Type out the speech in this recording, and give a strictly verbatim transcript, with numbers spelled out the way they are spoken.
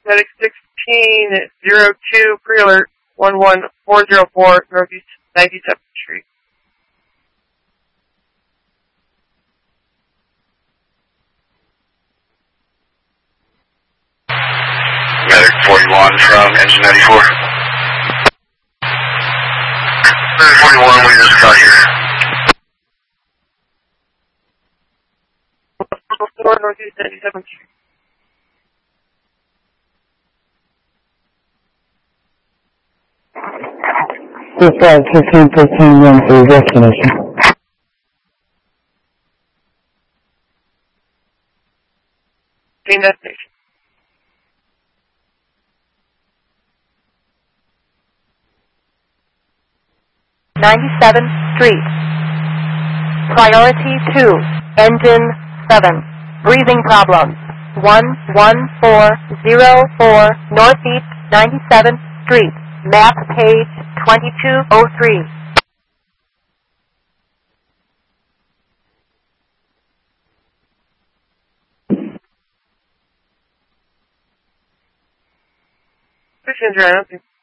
Medic sixteen zero two, pre-alert one one four zero four, Northeast ninety-seventh Street. Medic forty-one from engine ninety-four. Medic forty-one, we just got here. four Northeast ninety-seventh Street. Dispatch fifteen fifteen one for your destination. Same destination. ninety-seventh Street. Priority two, engine seven. Breathing problems. one one four zero four Northeast ninety-seventh Street. Map page twenty-two oh three. Fifteen,